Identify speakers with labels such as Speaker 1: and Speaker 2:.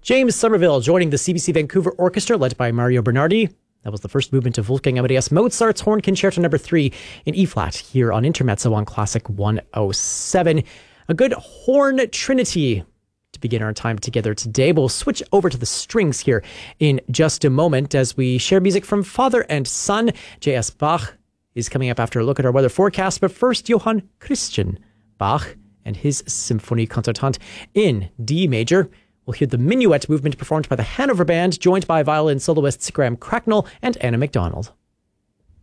Speaker 1: James Somerville joining the CBC Vancouver Orchestra led by Mario Bernardi. That was the first movement of Wolfgang Amadeus Mozart's Horn Concerto No. 3 in E-flat here on Intermezzo on Classic 107. A good horn trinity to begin our time together today. We'll switch over to the strings here in just a moment as we share music from father and son. J.S. Bach is coming up after a look at our weather forecast, but first Johann Christian Bach and his Symphonie Contretemps in D major. We'll hear the Minuet movement performed by the Hanover Band, joined by violin soloists Graham Cracknell and Anna MacDonald.